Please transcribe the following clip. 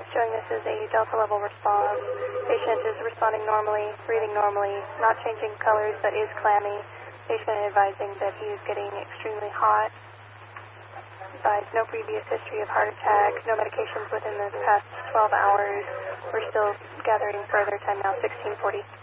showing this is a delta level response. Patient is responding normally, breathing normally, not changing colors, but is clammy. Patient advising that he is getting extremely hot. Advised no previous history of heart attack, no medications within the past 12 hours. We're still gathering further. Time now 1640.